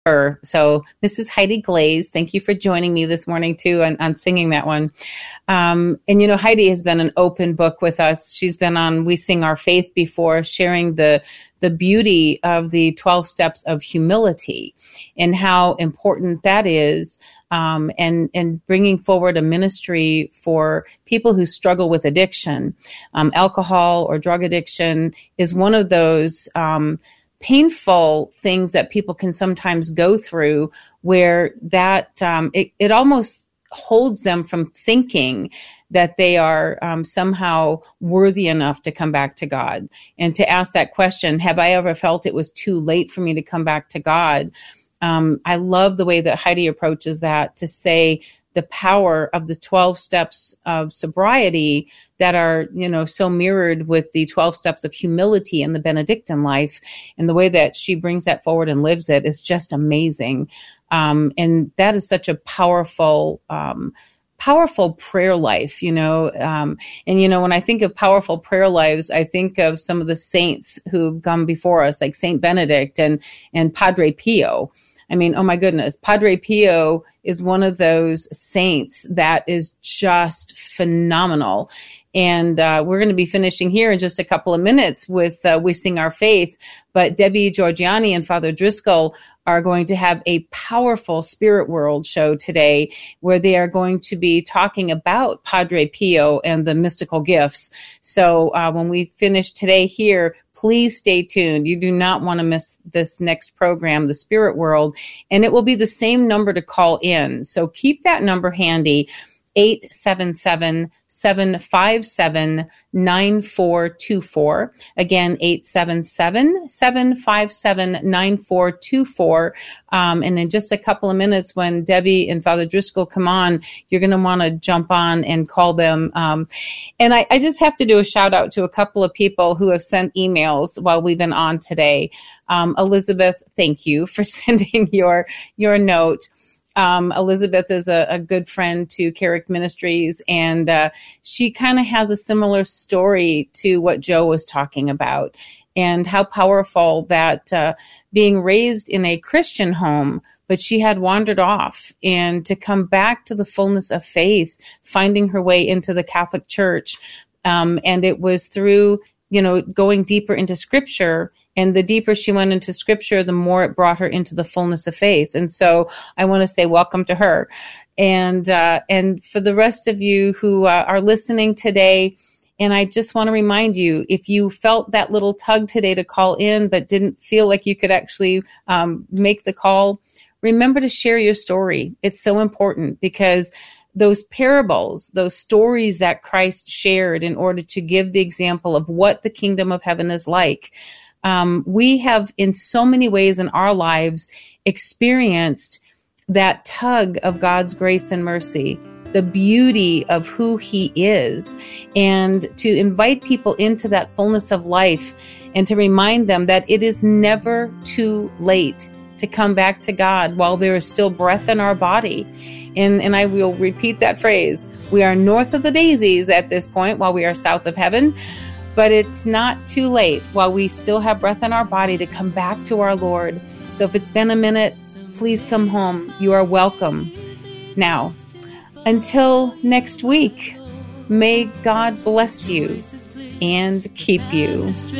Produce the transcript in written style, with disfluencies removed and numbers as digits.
her. So Mrs. Heidi Glaze, thank you for joining me this morning too on singing that one. And Heidi has been an open book with us. She's been on We Sing Our Faith before, sharing the beauty of the 12 steps of humility and how important that is. And bringing forward a ministry for people who struggle with addiction. Alcohol or drug addiction is one of those painful things that people can sometimes go through, where that it almost holds them from thinking that they are somehow worthy enough to come back to God. And to ask that question, have I ever felt it was too late for me to come back to God? I love the way that Heidi approaches that, to say the power of the 12 steps of sobriety that are, so mirrored with the 12 steps of humility in the Benedictine life. And the way that she brings that forward and lives it is just amazing. And that is such a powerful prayer life, when I think of powerful prayer lives, I think of some of the saints who've come before us, like Saint Benedict and Padre Pio. I mean, oh my goodness, Padre Pio is one of those saints that is just phenomenal. And we're going to be finishing here in just a couple of minutes with We Sing Our Faith. But Debbie Georgiani and Father Driscoll are going to have a powerful Spirit World show today, where they are going to be talking about Padre Pio and the mystical gifts. So when we finish today here, please stay tuned. You do not want to miss this next program, The Spirit World, and it will be the same number to call in. So keep that number handy. 877-757-9424. Again, 877-757-9424. And in just a couple of minutes, when Debbie and Father Driscoll come on, you're going to want to jump on and call them. And I just have to do a shout out to a couple of people who have sent emails while we've been on today. Elizabeth, thank you for sending your note. Elizabeth is a good friend to Carrick Ministries, and she kind of has a similar story to what Joe was talking about, and how powerful that being raised in a Christian home, but she had wandered off, and to come back to the fullness of faith, finding her way into the Catholic Church. And it was through, going deeper into Scripture. And the deeper she went into Scripture, the more it brought her into the fullness of faith. And so I want to say welcome to her. And for the rest of you who are listening today, and I just want to remind you, if you felt that little tug today to call in, but didn't feel like you could actually make the call, remember to share your story. It's so important, because those parables, those stories that Christ shared in order to give the example of what the kingdom of heaven is like, we have in so many ways in our lives experienced that tug of God's grace and mercy, the beauty of who He is, and to invite people into that fullness of life, and to remind them that it is never too late to come back to God while there is still breath in our body. And I will repeat that phrase. We are north of the daisies at this point, while we are south of heaven. But it's not too late, while we still have breath in our body, to come back to our Lord. So if it's been a minute, please come home. You are welcome. Now, until next week, may God bless you and keep you.